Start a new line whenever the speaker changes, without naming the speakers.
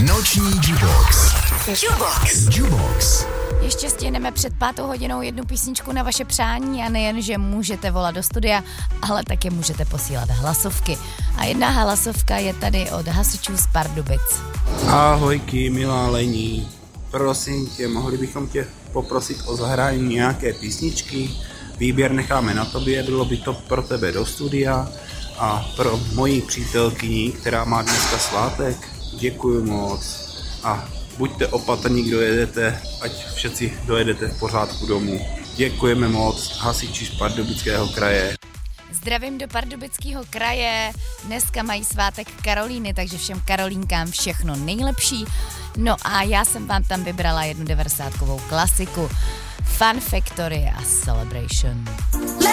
Noční Jubox. Jubox.
Ještě stihneme před 5:00 jednu písničku na vaše přání a nejen, že můžete volat do studia, ale také můžete posílat hlasovky. A jedna hlasovka je tady od hasičů z Pardubic.
Ahojky, milá Lení. Prosím tě, mohli bychom tě poprosit o zahrání nějaké písničky? Výběr necháme na tobě, bylo by to pro tebe do studia a pro moji přítelkyni, která má dneska svátek. Děkuju moc a buďte opatrní, kdo jedete, ať všetci dojedete v pořádku domů. Děkujeme moc, hasiči z Pardubického kraje.
Zdravím do Pardubického kraje, dneska mají svátek Karolíny, takže všem Karolínkám všechno nejlepší. No a já jsem vám tam vybrala jednu 90kovou klasiku Fun Factory a Celebration.